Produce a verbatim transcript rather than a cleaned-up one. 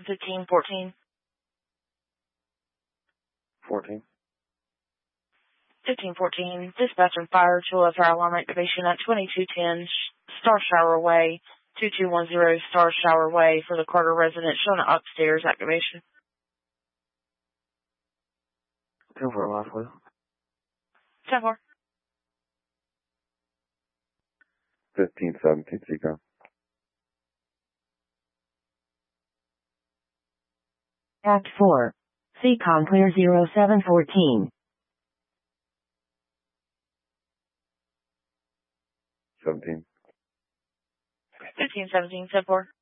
fifteen fourteen. fourteen. fifteen fourteen. Dispatch and fire to a fire alarm activation at twenty-two ten Star Shower Way, two two one zero Star Shower Way for the Carter residence showing an upstairs activation. ten four last wheel. ten four. fifteen seventeen, Seacom. Act four. Seacom clear zero seven fourteen. seventeen. fifteen seventeen, ten four.